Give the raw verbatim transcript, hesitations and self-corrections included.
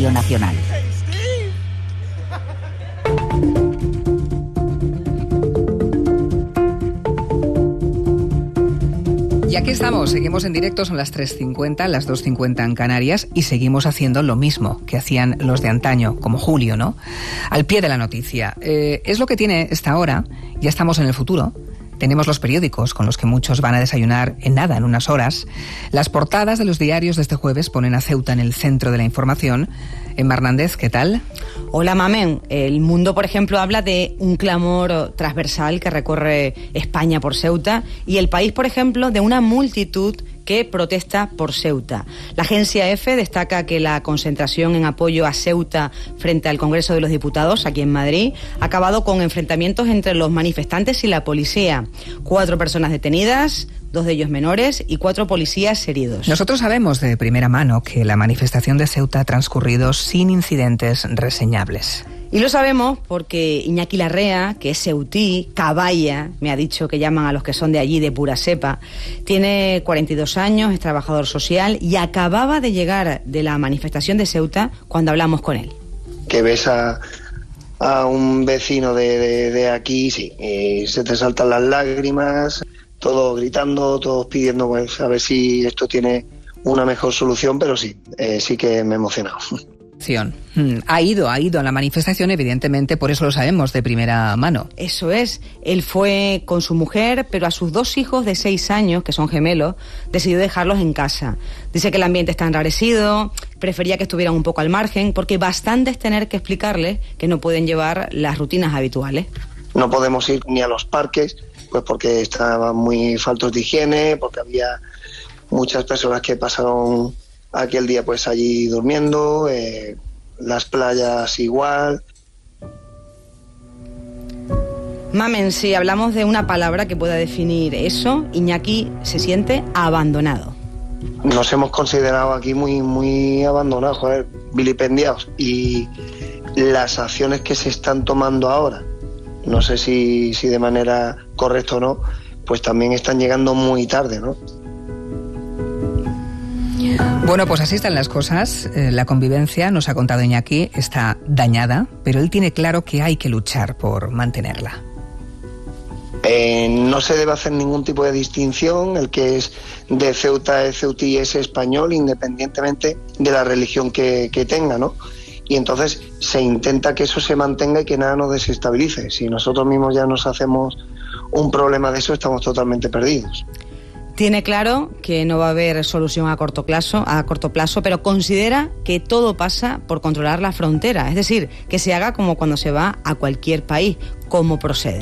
Radio Nacional. Y aquí estamos, seguimos en directo, son las tres cincuenta, las dos cincuenta en Canarias, y seguimos haciendo lo mismo que hacían los de antaño, como Julio, ¿no? Al pie de la noticia. Eh, es lo que tiene esta hora, ya estamos en el futuro. Tenemos los periódicos con los que muchos van a desayunar en nada, en unas horas. Las portadas de los diarios de este jueves ponen a Ceuta en el centro de la información. Emma Hernández, ¿qué tal? Hola, Mamen. El Mundo, por ejemplo, habla de un clamor transversal que recorre España por Ceuta, y El País, por ejemplo, de una multitud que protesta por Ceuta. La agencia EFE destaca que la concentración en apoyo a Ceuta frente al Congreso de los Diputados, aquí en Madrid, ha acabado con enfrentamientos entre los manifestantes y la policía. Cuatro personas detenidas, dos de ellos menores, y cuatro policías heridos. Nosotros sabemos de primera mano que la manifestación de Ceuta ha transcurrido sin incidentes reseñables. Y lo sabemos porque Iñaki Larrea, que es ceutí, caballa, me ha dicho que llaman a los que son de allí de pura cepa, tiene cuarenta y dos años, es trabajador social y acababa de llegar de la manifestación de Ceuta cuando hablamos con él. Que ves a, a un vecino de, de, de aquí, sí, y se te saltan las lágrimas, todos gritando, todos pidiendo pues, a ver si esto tiene una mejor solución, pero sí, eh, sí que me he emocionado. Ha ido, ha ido a la manifestación, evidentemente, por eso lo sabemos de primera mano. Eso es, él fue con su mujer, pero a sus dos hijos de seis años, que son gemelos, decidió dejarlos en casa. Dice que el ambiente está enrarecido, prefería que estuvieran un poco al margen, porque bastante es tener que explicarles que no pueden llevar las rutinas habituales. No podemos ir ni a los parques, pues porque estaban muy faltos de higiene, porque había muchas personas que pasaron aquel día pues allí durmiendo, eh, las playas igual. Mamen, si hablamos de una palabra que pueda definir eso, Iñaki se siente abandonado. Nos hemos considerado aquí muy muy abandonados, joder, vilipendiados, y las acciones que se están tomando ahora, no sé si, si de manera correcta o no, pues también están llegando muy tarde, ¿no? Bueno, pues así están las cosas. Eh, la convivencia, nos ha contado Iñaki, está dañada, pero él tiene claro que hay que luchar por mantenerla. Eh, no se debe hacer ningún tipo de distinción. El que es de Ceuta es ceutí, es español, independientemente de la religión que, que tenga, ¿no? Y entonces se intenta que eso se mantenga y que nada nos desestabilice. Si nosotros mismos ya nos hacemos un problema de eso, estamos totalmente perdidos. Tiene claro que no va a haber solución a corto plazo, a corto plazo, pero considera que todo pasa por controlar la frontera, es decir, que se haga como cuando se va a cualquier país, como procede.